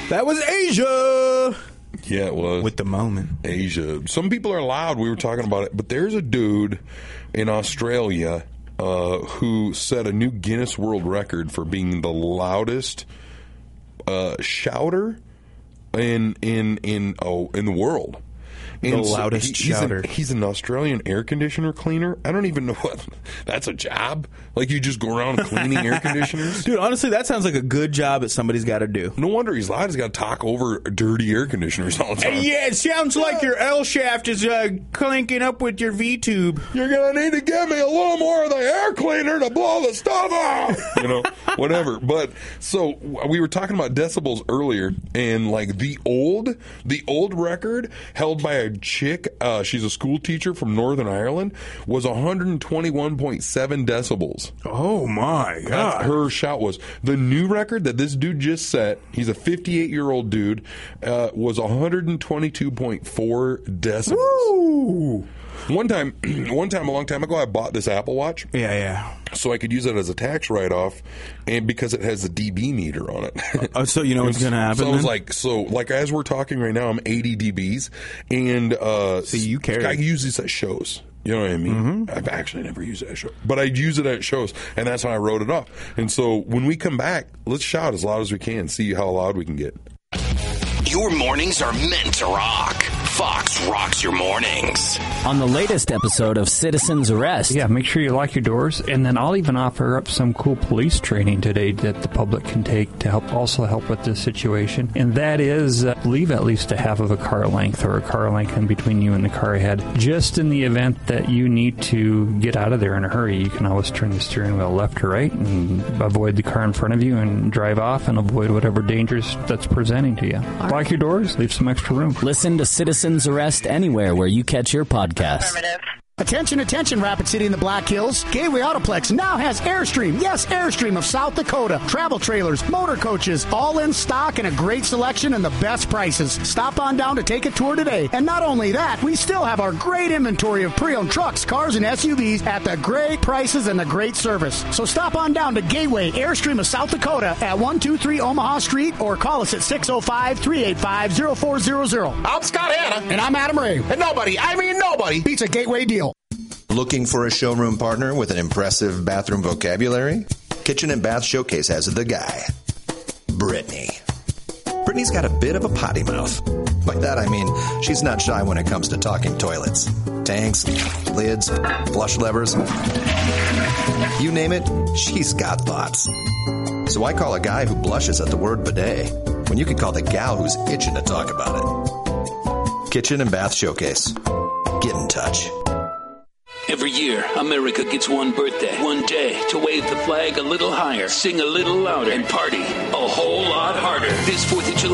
That was Asia. Yeah, it was. With the moment. Asia. Some people are loud. We were talking about it. But there's a dude in Australia who set a new Guinness World Record for being the loudest shouter in the world. The loudest shouter. He's an Australian air conditioner cleaner. I don't even know what. That's a job? Like you just go around cleaning air conditioners? Dude, honestly, that sounds like a good job that somebody's got to do. No wonder he's loud. He's got to talk over dirty air conditioners all the time. Yeah, it sounds like your L shaft is clanking up with your V-tube. You're going to need to give me a little more of the air cleaner to blow the stuff out. You know, whatever. But so we were talking about decibels earlier, and like the old record held by a chick, she's a school teacher from Northern Ireland, was 121.7 decibels. Oh my God. Her shout was. The new record that this dude just set, he's a 58-year-old dude, was 122.4 decibels. Woo! One time, a long time ago, I bought this Apple Watch. Yeah. So I could use it as a tax write-off, and because it has a dB meter on it. So you know what's going to happen? So I was like as we're talking right now, I'm 80 dBs, and so you carry. I use this at shows. You know what I mean? Mm-hmm. I've actually never used it at shows, but I use it at shows, and that's how I wrote it off. And so when we come back, let's shout as loud as we can, see how loud we can get. Your mornings are meant to rock. Fox rocks your mornings. On the latest episode of Citizen's Arrest. Yeah, make sure you lock your doors. And then I'll even offer up some cool police training today that the public can take to help with this situation. And that is leave at least a half of a car length or a car length in between you and the car ahead. Just in the event that you need to get out of there in a hurry, you can always turn the steering wheel left or right and avoid the car in front of you and drive off and avoid whatever dangers that's presenting to you. Lock your doors, leave some extra room. Listen to Citizen's Arrest anywhere where you catch your podcast. Affirmative. Attention, Rapid City in the Black Hills. Gateway Autoplex now has Airstream. Yes, Airstream of South Dakota. Travel trailers, motor coaches, all in stock and a great selection and the best prices. Stop on down to take a tour today. And not only that, we still have our great inventory of pre-owned trucks, cars, and SUVs at the great prices and the great service. So stop on down to Gateway Airstream of South Dakota at 123 Omaha Street or call us at 605-385-0400. I'm Scott Hanna. And I'm Adam Ray. And nobody beats a Gateway deal. Looking for a showroom partner with an impressive bathroom vocabulary? Kitchen and Bath Showcase has the guy, Brittany. Brittany's got a bit of a potty mouth. By that I mean she's not shy when it comes to talking toilets, tanks, lids, flush levers. You name it, she's got thoughts. So I call a guy who blushes at the word bidet when you could call the gal who's itching to talk about it. Kitchen and Bath Showcase. Get in touch. Every year, America gets one birthday, one day to wave the flag a little higher, sing a little louder, and party a whole lot harder. This 4th of July.